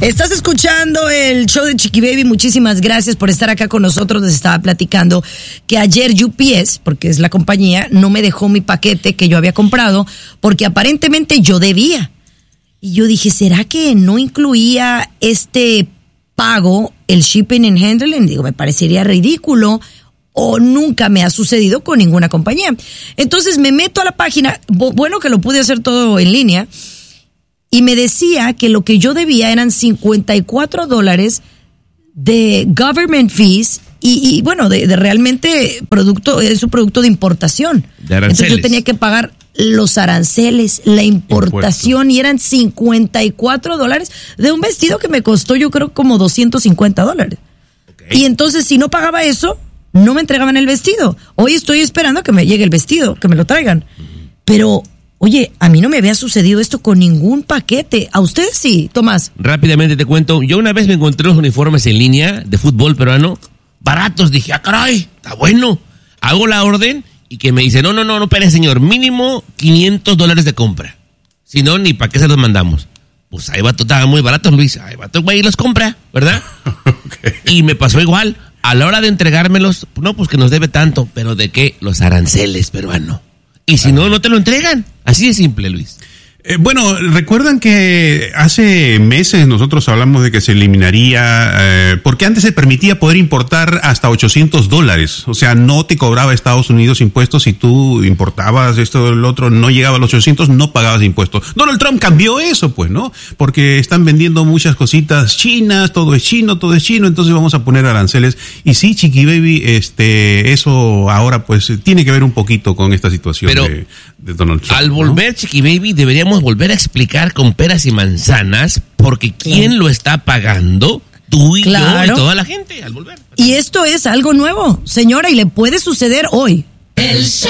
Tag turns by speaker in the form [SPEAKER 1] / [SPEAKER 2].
[SPEAKER 1] Estás escuchando el show de Chiqui Baby. Muchísimas gracias por estar acá con nosotros. Les estaba platicando que ayer UPS, porque es la compañía, no me dejó mi paquete que yo había comprado porque aparentemente yo debía. Y yo dije, ¿será que no incluía este pago, el shipping and handling? Digo, me parecería ridículo o nunca me ha sucedido con ninguna compañía. Entonces me meto a la página, bueno que lo pude hacer todo en línea, y me decía que lo que yo debía eran $54 de government fees y bueno, de realmente es un producto de importación.
[SPEAKER 2] De aranceles.
[SPEAKER 1] Entonces yo tenía que pagar los aranceles, la importación, y eran $54 de un vestido que me costó yo creo como $250. Okay. Y entonces si no pagaba eso, no me entregaban el vestido. Hoy estoy esperando a que me llegue el vestido, que me lo traigan. Pero oye, a mí no me había sucedido esto con ningún paquete. ¿A ustedes sí, Tomás?
[SPEAKER 2] Rápidamente te cuento. Yo una vez me encontré los uniformes en línea de fútbol peruano, baratos. Dije, caray, está bueno. Hago la orden y que me dice, no, espere, señor, mínimo $500 de compra. Si no, ni para qué se los mandamos. Pues ahí va, estaban muy baratos, Luis. Ahí va, güey, y los compra, ¿verdad? Okay. Y me pasó igual. A la hora de entregármelos, no, pues que nos debe tanto. ¿Pero de qué? Los aranceles, peruano. Y si no te lo entregan. Así de simple, Luis.
[SPEAKER 3] Bueno, recuerdan que hace meses nosotros hablamos de que se eliminaría, porque antes se permitía poder importar hasta $800. O sea, no te cobraba Estados Unidos impuestos si tú importabas esto o el otro, no llegaba a los 800, no pagabas impuestos. Donald Trump cambió eso, pues, ¿no? Porque están vendiendo muchas cositas chinas, todo es chino, entonces vamos a poner aranceles. Y sí, Chiqui Baby, eso ahora pues tiene que ver un poquito con esta situación. Pero de Donald Trump.
[SPEAKER 2] Al volver, ¿no? Chiqui Baby, deberíamos volver a explicar con peras y manzanas, porque ¿quién lo está pagando? Tú y yo y toda la gente al volver.
[SPEAKER 1] Y esto es algo nuevo, señora, y le puede suceder hoy.
[SPEAKER 4] El show